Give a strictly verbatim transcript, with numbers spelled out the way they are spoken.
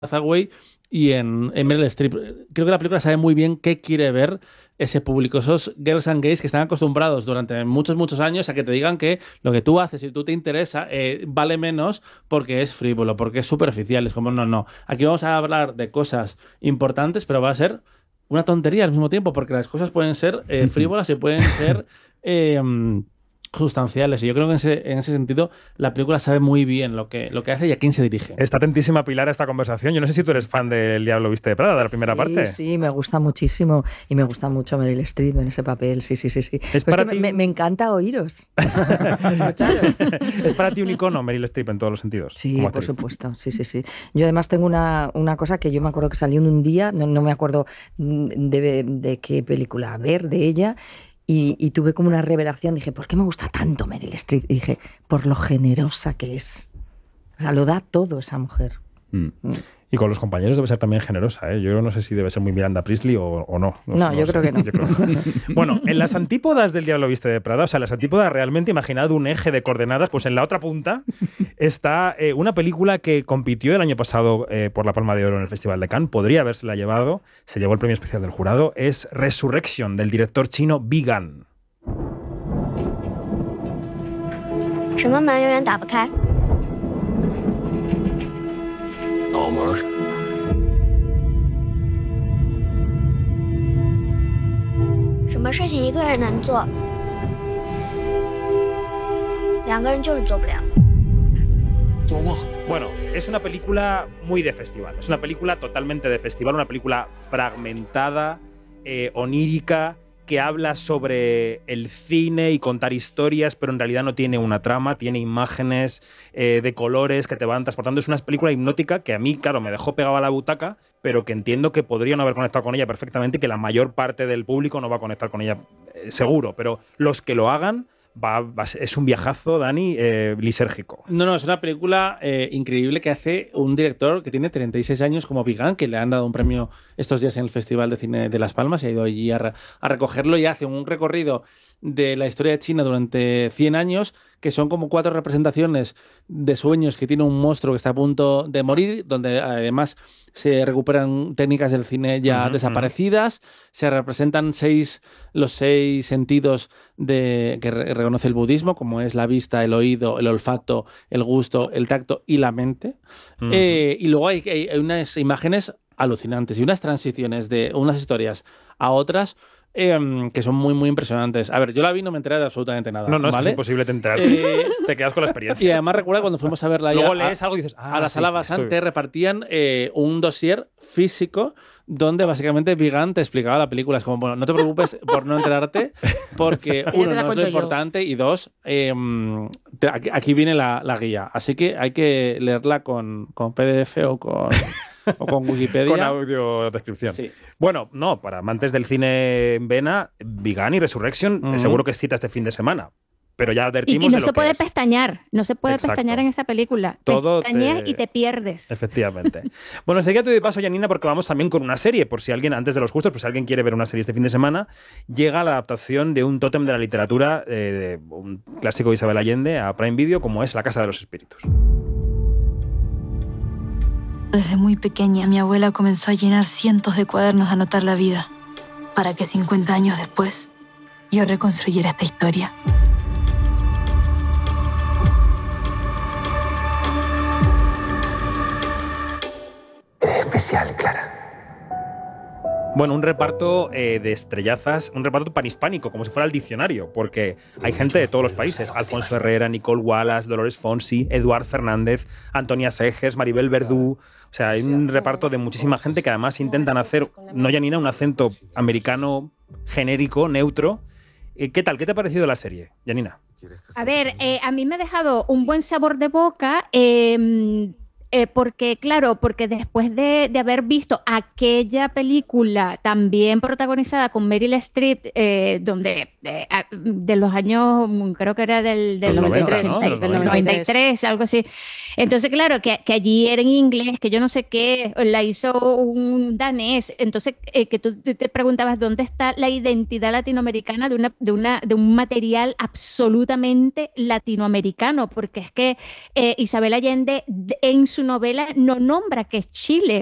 Hathaway y en, en Meryl Streep. Creo que la película sabe muy bien qué quiere ver ese público, esos girls and gays que están acostumbrados durante muchos, muchos años a que te digan que lo que tú haces, si tú te interesa, eh, vale menos porque es frívolo, porque es superficial. Es como, no, no. Aquí vamos a hablar de cosas importantes, pero va a ser una tontería al mismo tiempo, porque las cosas pueden ser eh, frívolas y pueden ser eh, sustanciales. Y yo creo que en ese, en ese sentido la película sabe muy bien lo que, lo que hace y a quién se dirige. Está atentísima Pilar a esta conversación. Yo no sé si tú eres fan del Diablo Viste de Prada, de la primera sí, parte. Sí, me gusta muchísimo. Y me gusta mucho Meryl Streep en ese papel. Sí, sí, sí. sí. Es, para es que ti... me, me encanta oíros. Escucharos. Es para ti un icono Meryl Streep en todos los sentidos. Sí, por supuesto. Sí, sí, sí. Yo además tengo una, una cosa que yo me acuerdo que salió en un día, no, no me acuerdo de, de qué película ver de ella. Y, y tuve como una revelación, dije, ¿por qué me gusta tanto Meryl Streep? Y dije, por lo generosa que es. O sea, lo da todo esa mujer. Mm. Mm. Y con los compañeros debe ser también generosa, ¿eh? Yo no sé si debe ser muy Miranda Priestley o, o no. No, no, no yo, creo que no. yo creo que no. Bueno, en las antípodas del Diablo Viste de Prada, o sea, las antípodas realmente, imaginad un eje de coordenadas, pues en la otra punta está eh, una película que compitió el año pasado eh, por la Palma de Oro en el Festival de Cannes, podría habérsela llevado, se llevó el premio especial del jurado, es Resurrection, del director chino Bi Gan. 什么门永远打不开？ 脑门。 什么事情一个人能做，两个人就是做不了。 做梦。 Bueno, es una película muy de festival, es una película totalmente de festival, una película fragmentada, eh, onírica, que habla sobre el cine y contar historias, pero en realidad no tiene una trama, tiene imágenes eh, de colores que te van transportando. Es una película hipnótica que a mí, claro, me dejó pegado a la butaca, pero que entiendo que podría no haber conectado con ella perfectamente y que la mayor parte del público no va a conectar con ella eh, seguro, pero los que lo hagan, Va, va, es un viajazo, Dani, eh, lisérgico. No, no, es una película eh, increíble que hace un director que tiene treinta y seis años como Bi Gan, que le han dado un premio estos días en el Festival de Cine de Las Palmas y ha ido allí a, re, a recogerlo y hace un recorrido de la historia de China durante cien años, que son como cuatro representaciones de sueños que tiene un monstruo que está a punto de morir, donde además se recuperan técnicas del cine ya uh-huh, desaparecidas, uh-huh. se representan seis, los seis sentidos de, que re- reconoce el budismo, como es la vista, el oído, el olfato, el gusto, el tacto y la mente. Uh-huh. Eh, y luego hay, hay, hay unas imágenes alucinantes y unas transiciones de unas historias a otras Eh, que son muy, muy impresionantes. A ver, yo la vi y no me enteré de absolutamente nada. No, no, ¿vale? Es, que es imposible te enterar. Eh, te quedas con la experiencia. Y además recuerda cuando fuimos a verla Luego ya lees a, algo y dices, ah, a la sí, sala Basant, estoy... te repartían eh, un dossier físico donde básicamente Bi Gan te explicaba la película. Es como, bueno, no te preocupes por no enterarte, porque uno, no es lo importante, y dos, eh, te, aquí, aquí viene la, la guía. Así que hay que leerla con, con P D F o con... o con Wikipedia. Con audio descripción. Sí. Bueno, no, para amantes del cine en vena, Bi Gan y Resurrection, uh-huh. seguro que es cita este fin de semana. Pero ya advertimos y, y no de lo se puede es. pestañear, no se puede Exacto. pestañear en esa película. Todo Pestañeas te... y te pierdes. Efectivamente. Bueno, enseguida te doy paso, Janina, porque vamos también con una serie, por si alguien, antes de los justos, pues si alguien quiere ver una serie este fin de semana, llega la adaptación de un tótem de la literatura, eh, de un clásico de Isabel Allende a Prime Video, como es La Casa de los Espíritus. Desde muy pequeña, mi abuela comenzó a llenar cientos de cuadernos de anotar la vida, para que cincuenta años después yo reconstruyera esta historia. Eres especial, Clara. Bueno, un reparto eh, de estrellazas, un reparto panhispánico, como si fuera el diccionario, porque hay gente de todos los países. Alfonso Herrera, Nicole Wallace, Dolores Fonsi, Eduard Fernández, Antonia Seges, Maribel Verdú. O sea, hay un reparto de muchísima gente que además intentan hacer, no Janina, un acento americano genérico, neutro. ¿Qué tal? ¿Qué te ha parecido la serie, Janina? A ver, eh, a mí me ha dejado un buen sabor de boca. Eh, Eh, porque, claro, porque después de, de haber visto aquella película también protagonizada con Meryl Streep, eh, donde eh, de los años, creo que era del, del noventa, noventa y tres, ¿no? del Del noventa y tres. noventa y tres, algo así. Entonces, claro, que, que allí era en inglés, que yo no sé qué, la hizo un danés. Entonces, eh, que tú te preguntabas dónde está la identidad latinoamericana de, una, de, una, de un material absolutamente latinoamericano, porque es que eh, Isabel Allende en su su novela no nombra que es Chile.